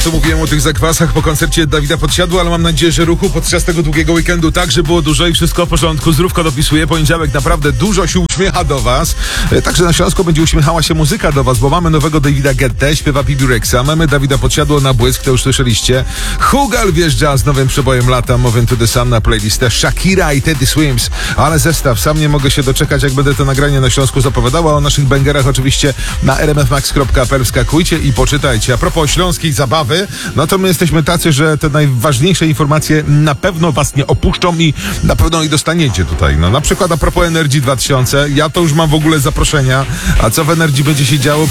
Co mówiłem o tych zakwasach po koncercie Dawida Podsiadła, ale mam nadzieję, że ruchu podczas tego długiego weekendu także było dużo i wszystko w porządku. Zdrówko dopisuje. Poniedziałek naprawdę dużo się uśmiecha do was. Także na Śląsku będzie uśmiechała się muzyka do was, bo mamy nowego Davida Guettę, śpiewa Bibi Rexa, mamy Dawida Podsiadło na błysk, to już słyszeliście. Hugal wjeżdża z nowym przebojem lata, Moving to the Sun na playlistę. Shakira i Teddy Swims, ale zestaw, sam nie mogę się doczekać, jak będę to nagranie na Śląsku zapowiadała. O naszych bangerach oczywiście na rmfmax.pl wskakujcie i poczytajcie. A propos śląskiej zabawy, no to my jesteśmy tacy, że te najważniejsze informacje na pewno was nie opuszczą i na pewno i dostaniecie tutaj. No na przykład a propos Energy 2000, ja to już mam w ogóle zaproszenia, a co w Energy będzie się działo,